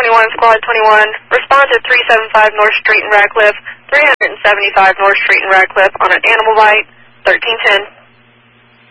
21, Squad 21. Respond to 375 North Street in Radcliffe, 375 North Street in Radcliffe on an animal bite, 1310.